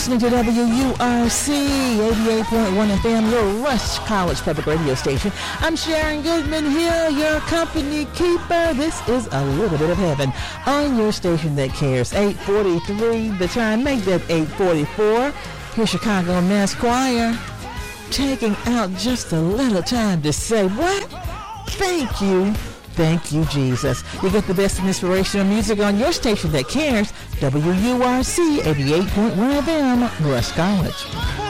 Listening to WURC 88.1 FM, your Rush College Public Radio station. I'm Sharon Goodman here, your company keeper. This is a little bit of heaven on your station that cares. 8:43, the time, make that 8:44. Here's Chicago Mass Choir taking out just a little time to say, what? Thank you. Thank you, Jesus. You get the best inspirational music on your station that cares. WURC 88.1 FM, Rush College.